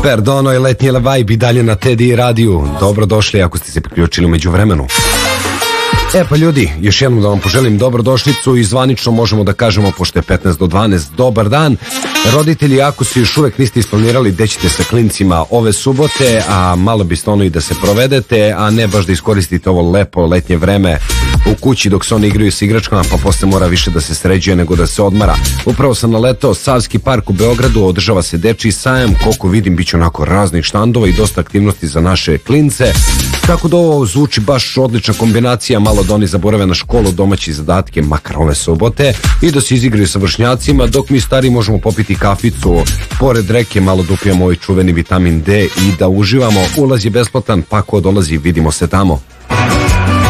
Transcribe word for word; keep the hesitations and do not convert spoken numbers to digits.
Perdono je letnji vibe i dalje na Teddy radiju. Dobrodošli ako ste se priključili umeđu vremenu. E pa ljudi, još jednom da vam poželim dobrodošlicu i zvanično možemo da kažemo, pošto je petnaest do dvanaest, dobar dan. Roditelji, ako se još uvek niste isplanirali gde ćete sa klincima ove subote, a malo biste ono i da se provedete, a ne baš da iskoristite ovo lepo letnje vreme u kući dok se oni igraju s igračkama, pa posle mora više da se sređuje nego da se odmara. Upravo sam naletao Savski park u Beogradu, održava se dečiji sajam, koliko vidim biće onako raznih štandova i dosta aktivnosti za naše klince, tako da ovo zvuči baš odlična kombinacija, malo da oni zaborave na školu, domaći zadatke, makar ove subote, i da se izigraju sa vršnjacima, dok mi stari možemo popiti kaficu pored reke, malo da upijemo ovaj čuveni vitamin D i da uživamo. Ulaz je besplatan, pa ko dolazi vidimo se tamo.